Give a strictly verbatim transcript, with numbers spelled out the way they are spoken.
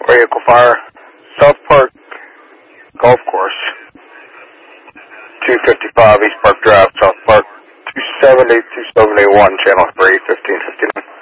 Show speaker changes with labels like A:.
A: Vehicle fire, South Park Golf Course, two fifty-five East Park Drive, South Park, two seventy, two seventy-one, channel three, fifteen fifty-nine.